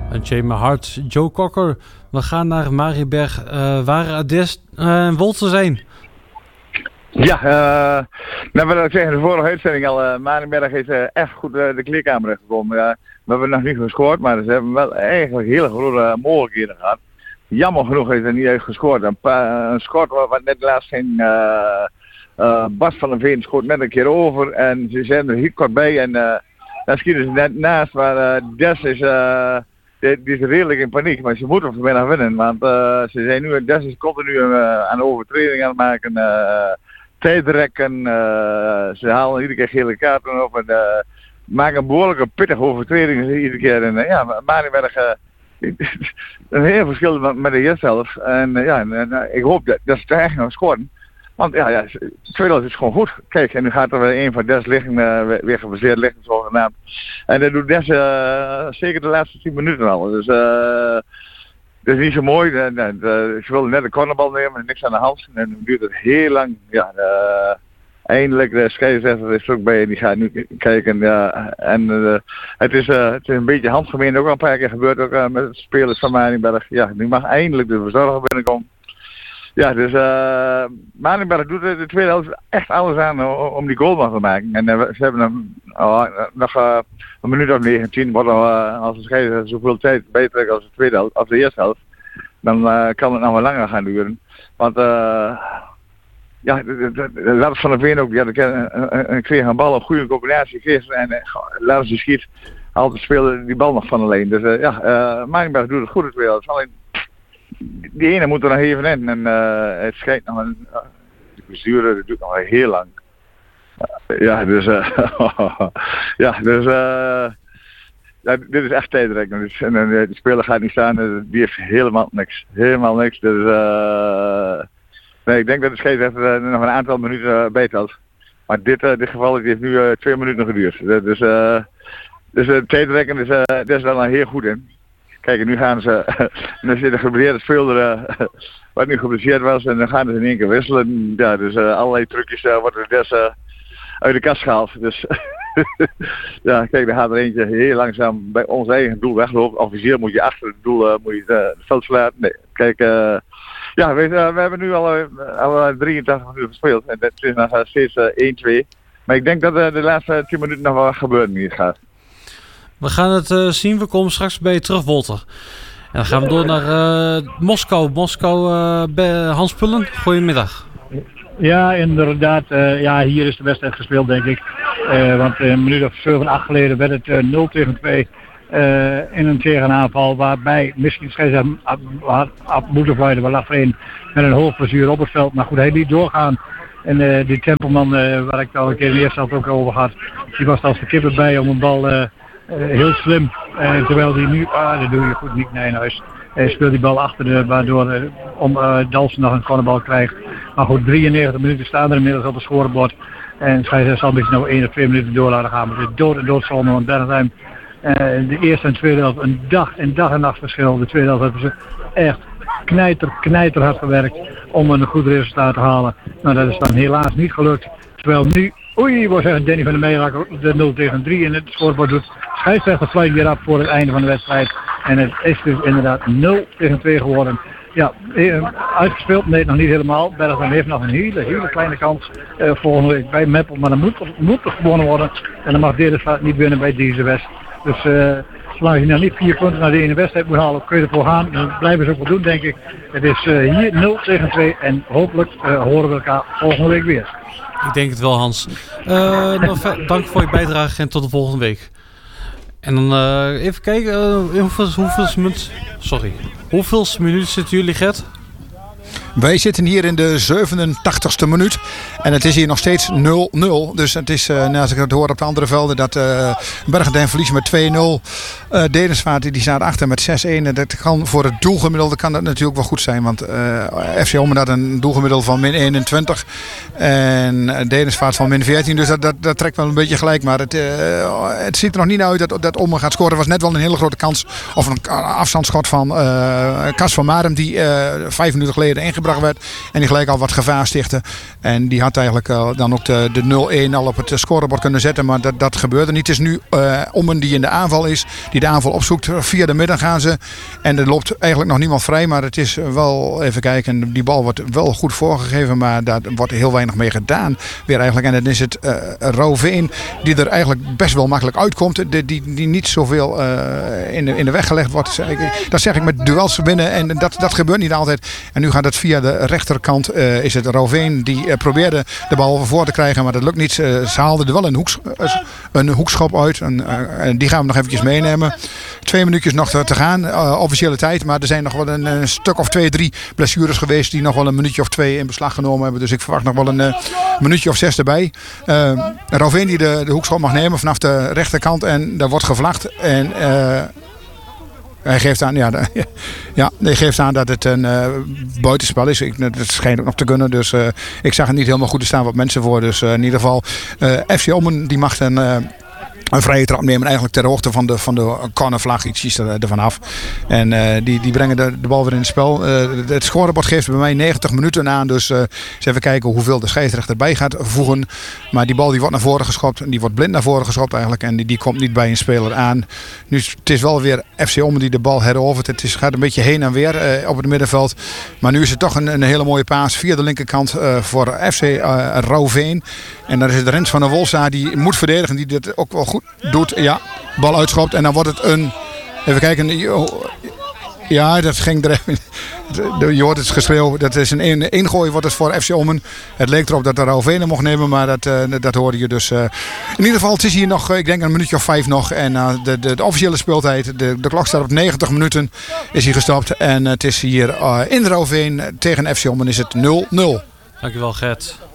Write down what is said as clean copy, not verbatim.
En Jamie Hart, Joe Cocker. We gaan naar Mariënberg, waar Ades en Wolter zijn. Ja, nou wil ik zeggen, de vorige uitzending al, Mariënberg is echt goed de kleedkamer gekomen. We hebben nog niet gescoord, maar ze hebben wel eigenlijk hele grote mogelijkheden gehad. Jammer genoeg is er niet uit gescoord. Een schot wat net laatst ging, Bas van der Veen schoot net een keer over en ze zijn er heel kort bij en dan schieten ze net naast, maar Des is... Die is redelijk in paniek, maar ze moeten vanmiddag winnen, want ze zijn nu, Des is continu aan overtreding aan het maken, tijdrekken, ze halen iedere keer gele kaarten op en maken een behoorlijke pittige overtreding iedere keer. En ja, Mariënberg, een heel verschil met de eerste helft. En ik hoop dat ze echt nog scoren. Want ja, de tweede helft is gewoon goed. Kijk, en nu gaat er weer een van Des liggen, weer gebaseerd liggen, zogenaamd. En dat doet Des zeker de laatste 10 minuten al. Dus dat is niet zo mooi. Ze wilden net een cornerbal nemen, niks aan de hand. En dan duurt het heel lang. Ja, eindelijk de scheidsrechter is er ook bij en die gaat nu kijken. En het is een beetje handgemeen, ook al een paar keer gebeurd, ook met spelers van Mariënberg. Ja, nu mag eindelijk de verzorger binnenkomen. Ja, dus Mariënberg doet de tweede helft echt alles aan om die goal nog te maken. En ze hebben nog een minuut of 19, wordt als de scheidsrechter zoveel tijd beter als de tweede helft, als de eerste helft. Dan kan het nog wel langer gaan duren. Want Lars van der Veen ook, kreeg een bal, een goede combinatie kreeg en Lars die schiet, altijd speelde die bal nog van alleen. Dus Mariënberg doet het goed het tweede helft. Alleen die ene moet er nog even in en het schijnt nog de bestuurder, dat doet nog heel lang. Dit is echt tijdrekken. Dus, en de speler gaat niet staan, die heeft helemaal niks. Dus nee, ik denk dat de scheidsrechter nog een aantal minuten bijtelt. Maar dit geval heeft nu 2 minuten geduurd. Dus tijdrekken is wel een heel goed in. Kijk, en nu gaan ze, en dan zit een geblesseerde speler wat nu geblesseerd was en dan gaan ze in één keer wisselen. Ja, dus allerlei trucjes worden Des uit de kast gehaald. Dus ja, kijk, dan gaat er eentje heel langzaam bij ons eigen doel weglopen. Officieel moet je achter het doel het veld verlaten. Nee, kijk, we hebben nu al 83 minuten gespeeld en het is nog steeds 1-2. Maar ik denk dat de laatste 10 minuten nog wel gebeuren niet gaat. We gaan het zien. We komen straks bij je terug, Wolter. En dan gaan we door naar Moskou. Hans Pullen, goedemiddag. Ja, inderdaad. Hier is de wedstrijd gespeeld, denk ik. Want een minuut of 7, 8 geleden werd het 0-2 in een tegenaanval. Waarbij misschien scheidsrechter had moeten fluiten. We lag er een met een hoofdblessure op het veld. Maar goed, hij liet doorgaan. En die Tempelman, waar ik het al een keer in de eerste helft ook over had, die was als de kippen bij om een bal... heel slim, terwijl hij nu, dat doe je goed niet, Nijnhuis. Hij speelt die bal achter, waardoor Dalsen nog een cornerbal krijgt. Maar goed, 93 minuten staan er inmiddels op het scorebord. En scheidsrechter zal misschien nog 1 of 2 minuten door laten gaan. Maar het is doodzonde, want Bernheim, de eerste en tweede helft, een dag en nacht verschil. De tweede helft hebben ze echt knijterhard gewerkt om een goed resultaat te halen. Nou, dat is dan helaas niet gelukt. Terwijl nu, was zeggen Danny van der Meijerakker de 0-3 in het scorebord doet. Scheidsrechter fluit weer af voor het einde van de wedstrijd. En het is dus inderdaad 0-2 geworden. Ja, uitgespeeld, nee, nog niet helemaal. Bergheim heeft nog een hele kleine kans volgende week bij Meppel. Maar dan moet er gewonnen worden. En dan mag Derenvaart niet winnen bij deze West. Dus zolang je nou niet 4 punten naar de ene wedstrijd moet halen, kun je ervoor gaan. Dan blijven ze ook wel doen, denk ik. Het is hier 0-2 en hopelijk horen we elkaar volgende week weer. Ik denk het wel, Hans. Dank voor je bijdrage en tot de volgende week. En dan even kijken, hoeveelste minuut zitten jullie, Gert? Wij zitten hier in de 87ste minuut. En het is hier nog steeds 0-0. Dus het is, als ik het hoor op de andere velden, dat Bergendijn verliest met 2-0. Dedensvaart die staat achter met 6-1. En dat kan voor het doelgemiddelde kan dat natuurlijk wel goed zijn. Want FC Ommen had een doelgemiddelde van min 21. En Dedensvaart van min 14. Dus dat trekt wel een beetje gelijk. Maar het ziet er nog niet uit dat Ommen gaat scoren. Er was net wel een hele grote kans. Of een afstandsschot van Cas van Marem. Die 5 minuten geleden ingebracht gebracht werd. En die gelijk al wat gevaar stichtte. En die had eigenlijk dan ook de 0-1 al op het scorebord kunnen zetten. Maar dat gebeurde niet. Het is nu Ommen die in de aanval is. Die de aanval opzoekt. Via de midden gaan ze. En er loopt eigenlijk nog niemand vrij. Maar het is wel, even kijken. Die bal wordt wel goed voorgegeven. Maar daar wordt heel weinig mee gedaan. Weer eigenlijk. En dan is het Rouveen die er eigenlijk best wel makkelijk uitkomt. Die niet zoveel in de weg gelegd wordt. Dat zeg ik met duels winnen. En dat gebeurt niet altijd. En nu gaat het via de rechterkant. Is het Rouveen die probeerde de bal voor te krijgen. Maar dat lukt niet. Ze haalden er wel een hoekschop uit. En die gaan we nog eventjes meenemen. 2 minuutjes nog te gaan. Officiële tijd. Maar er zijn nog wel een stuk of 2, 3 blessures geweest. Die nog wel een minuutje of 2 in beslag genomen hebben. Dus ik verwacht nog wel een minuutje of 6 erbij. Rouveen die de hoekschop mag nemen vanaf de rechterkant. En daar wordt gevlacht. En hij geeft aan, hij geeft aan dat het een buitenspel is. Dat schijnt ook nog te kunnen. Dus ik zag het niet helemaal goed. Er staan wat mensen voor. Dus in ieder geval FC Ommen die mag een vrije trap nemen, eigenlijk ter hoogte van de cornervlag, ietsjes ervan af. En die brengen de bal weer in het spel. Het scorebord geeft bij mij 90 minuten aan. Dus eens even kijken hoeveel de scheidsrechter bij gaat voegen. Maar die bal die wordt naar voren geschopt. En die wordt blind naar voren geschopt eigenlijk. En die komt niet bij een speler aan. Nu het is wel weer FC Ommen die de bal herovert. Het gaat een beetje heen en weer op het middenveld. Maar nu is het toch een hele mooie paas via de linkerkant voor FC Rouveen. En dan is het Rens van der Wolsa die moet verdedigen. Die dit ook wel goed doet. Ja, bal uitschopt. En dan wordt het een... Even kijken. Ja, dat ging er even... Je hoort het geschreeuw. Dat is een ingooi wordt het voor FC Ommen. Het leek erop dat de Rouveen hem mocht nemen. Maar dat hoorde je dus. In ieder geval, het is hier nog, ik denk een minuutje of 5 nog. En de officiële speeltijd. De klok staat op 90 minuten. Is hier gestopt. En het is hier in Rouveen tegen FC Ommen is het 0-0. Dankjewel Gert.